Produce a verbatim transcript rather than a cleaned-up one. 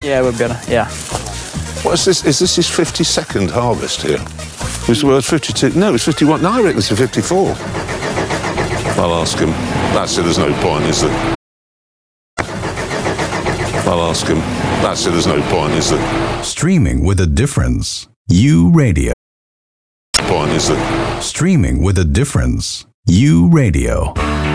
Yeah, we'll be able to, yeah. What is this? Is this his fifty-second harvest here? Was well, fifty-two? No, it's fifty-one. No, I reckon it's a fifty-four. I'll ask him. That's it, there's no point, is there? I'll ask him. That's it, there's no point, is there? Streaming with a difference. U Radio. Point, is there? Streaming with a difference. U Radio.